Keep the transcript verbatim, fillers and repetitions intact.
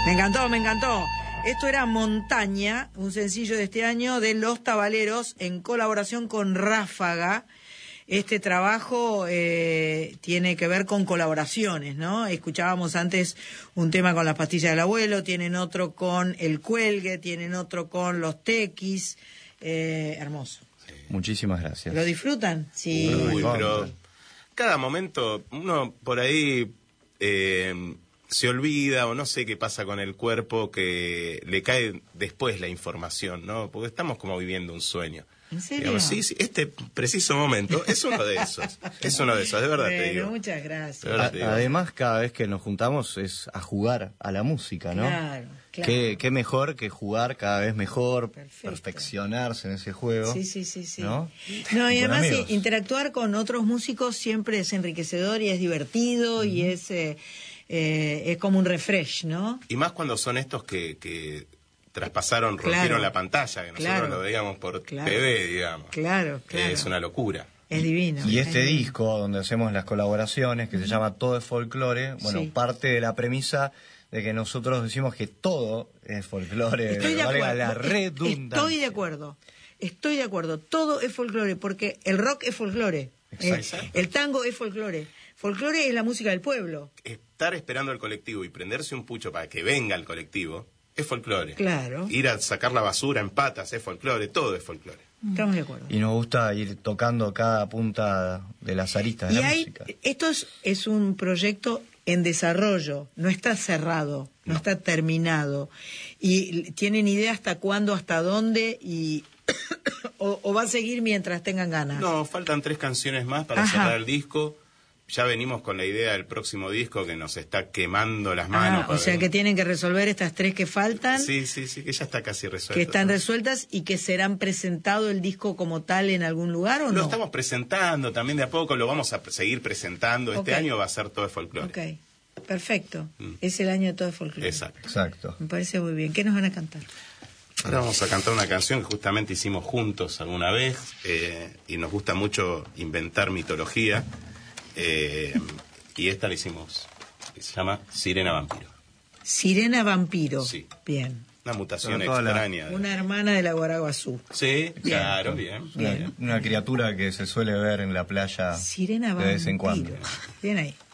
Me encantó, me encantó. Esto era Montaña, un sencillo de este año de Los Tabaleros en colaboración con Ráfaga. Este trabajo eh, tiene que ver con colaboraciones, ¿no? Escuchábamos antes un tema con las pastillas del abuelo, tienen otro con El Cuelgue, tienen otro con Los Tequis. Eh, hermoso. Sí. Muchísimas gracias. ¿Lo disfrutan? Sí. Uy, pero cada momento uno por ahí eh, se olvida o no sé qué pasa con el cuerpo que le cae después la información, ¿no? Porque estamos como viviendo un sueño. ¿En serio? Digamos, sí, sí, este preciso momento es uno de esos. Es uno de esos, de verdad bueno, te digo. Muchas gracias. A, además, cada vez que nos juntamos es a jugar a la música, ¿no? Claro, claro. Qué, qué mejor que jugar cada vez mejor, Perfecto. Perfeccionarse en ese juego. Sí, sí, sí, sí. ¿No? No, y Con además amigos. interactuar con otros músicos siempre es enriquecedor y es divertido. Uh-huh. Y es, eh, eh, es como un refresh, ¿no? Y más cuando son estos que... que traspasaron, rompieron claro, la pantalla, que nosotros claro, lo veíamos por claro, T V, digamos. Claro, claro. Es una locura. Es divino. Y este es divino. disco, donde hacemos las colaboraciones, que se llama Todo es Folclore, bueno, Sí. parte de la premisa de que nosotros decimos que todo es folclore, Estoy de valga acuerdo. la redundancia. Estoy de acuerdo. Estoy de acuerdo. Todo es folclore, porque el rock es folclore. El, el tango es folclore. Folclore es la música del pueblo. Estar esperando al colectivo y prenderse un pucho para que venga el colectivo es folclore. Claro. Ir a sacar la basura en patas es folclore, todo es folclore. Estamos de acuerdo. Y nos gusta ir tocando cada punta de las aristas de y la hay, música. Esto es, es un proyecto en desarrollo, no está cerrado, no, no está terminado. Y tienen idea hasta cuándo, hasta dónde, y o, o va a seguir mientras tengan ganas. No, faltan tres canciones más para Ajá. cerrar el disco. Ya venimos con la idea del próximo disco que nos está quemando las manos. Ah, o sea ver. que tienen que resolver estas tres que faltan. Sí, sí, sí, que ya está casi resuelto. Que están ¿no? resueltas y que serán presentado el disco como tal en algún lugar, ¿o lo no? Lo estamos presentando también de a poco, lo vamos a seguir presentando. Este okay. año va a ser todo folclore. Ok, perfecto. Mm. Es el año de todo folclore. Exacto. Exacto. Me parece muy bien. ¿Qué nos van a cantar? Ahora vamos a cantar una canción que justamente hicimos juntos alguna vez eh, y nos gusta mucho inventar mitología. Eh, y esta la hicimos, se llama Sirena Vampiro. Sirena Vampiro. Sí. Bien. Una mutación extraña. La... Una hermana de la Guaraguazú. Sí, bien. Claro, bien. Una, bien. una criatura que se suele ver en la playa Sirena de vez en cuando. Bien ahí.